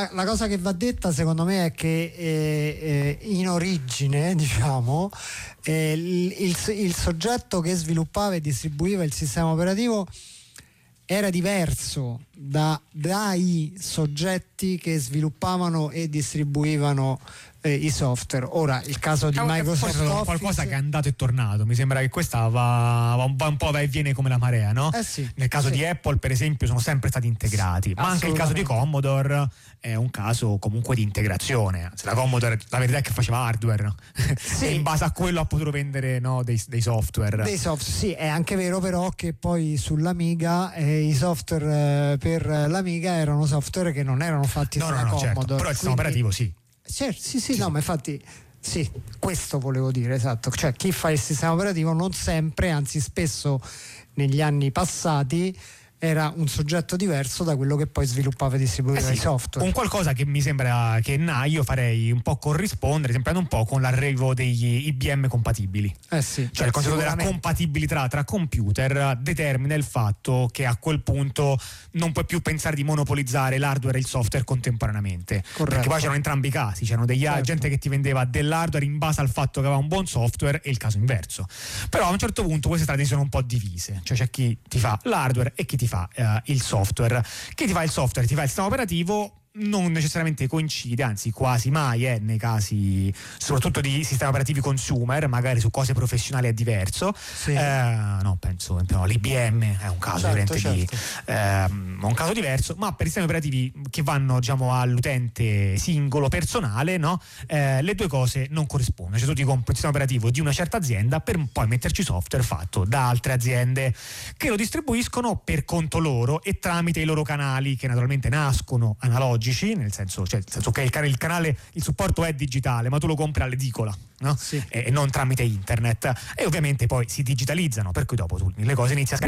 La cosa che va detta secondo me è che in origine, diciamo, il soggetto che sviluppava e distribuiva il sistema operativo era diverso dai soggetti che sviluppavano e distribuivano i software. Ora il caso di Microsoft Office, qualcosa che è andato e tornato, mi sembra che questa va un po' va e viene come la marea, no? Sì, nel caso di Apple per esempio sono sempre stati integrati, ma anche il caso di Commodore è un caso comunque di integrazione. Se la Commodore, la verità è che faceva hardware, no? Sì. E in base a quello ha potuto vendere, no, dei software. Sì, è anche vero però che poi sull'Amiga i software per l'Amiga erano software che non erano fatti sulla Commodore. Certo. Però il sistema operativo sì. Sì, no, ma infatti sì, questo volevo dire, esatto. Cioè chi fa il sistema operativo non sempre, anzi spesso negli anni passati era un soggetto diverso da quello che poi sviluppava e distribuiva i software. Un qualcosa che mi sembra che io farei un po' corrispondere, sempre un po' con l'arrivo degli IBM compatibili. Sì, cioè il concetto della compatibilità tra computer determina il fatto che a quel punto non puoi più pensare di monopolizzare l'hardware e il software contemporaneamente. Corretto. Perché poi c'erano entrambi i casi, c'erano gente che ti vendeva dell'hardware in base al fatto che aveva un buon software e il caso inverso. Però a un certo punto queste strade sono un po' divise, cioè c'è chi ti fa l'hardware e chi ti fa il software. Chi ti fa il software ti fa il sistema operativo non necessariamente coincide, anzi quasi mai nei casi soprattutto di sistemi operativi consumer, magari su cose professionali è diverso. Sì. Penso l'IBM è un caso un caso diverso, ma per i sistemi operativi che vanno, diciamo, all'utente singolo personale, no? Le due cose non corrispondono. Cioè tu ti compri un sistema operativo di una certa azienda per poi metterci software fatto da altre aziende che lo distribuiscono per conto loro e tramite i loro canali, che naturalmente nascono analogici, nel senso che il canale, il supporto è digitale, ma tu lo compri all'edicola, no? Sì. E non tramite internet, e ovviamente poi si digitalizzano, per cui dopo tu le cose inizi a scaricare